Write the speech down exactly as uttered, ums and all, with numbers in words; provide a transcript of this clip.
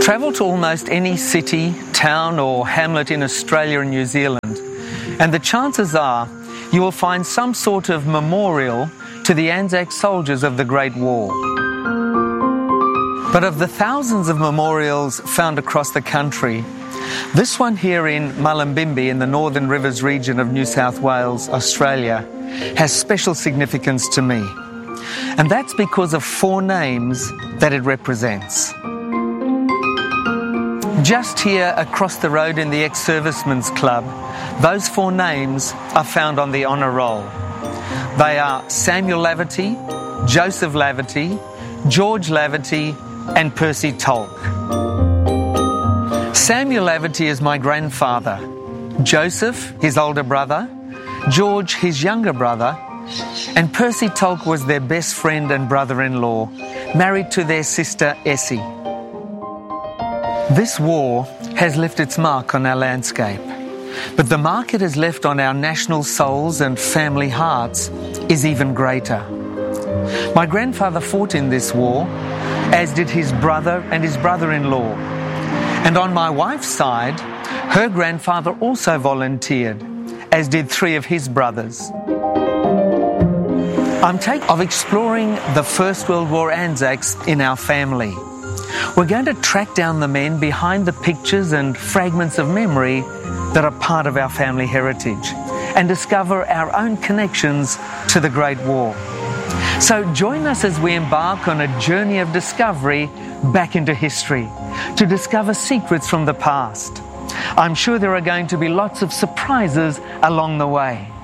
Travel to almost any city, town or hamlet in Australia and New Zealand, and the chances are you will find some sort of memorial to the Anzac soldiers of the Great War. But of the thousands of memorials found across the country, this one here in Mullumbimby in the Northern Rivers region of New South Wales, Australia, has special significance to me. And that's because of four names that it represents. Just here across the road in the Ex-Servicemen's Club, those four names are found on the honour roll. They are Samuel Laverty, Joseph Laverty, George Laverty and Percy Tolk. Samuel Laverty is my grandfather, Joseph, his older brother, George, his younger brother, and Percy Tolk was their best friend and brother-in-law, married to their sister Essie. This war has left its mark on our landscape, but the mark it has left on our national souls and family hearts is even greater. My grandfather fought in this war, as did his brother and his brother-in-law. And on my wife's side, her grandfather also volunteered, as did three of his brothers. I'm taking of exploring the First World War Anzacs in our family. We're going to track down the men behind the pictures and fragments of memory that are part of our family heritage and discover our own connections to the Great War. So join us as we embark on a journey of discovery back into history to discover secrets from the past. I'm sure there are going to be lots of surprises along the way.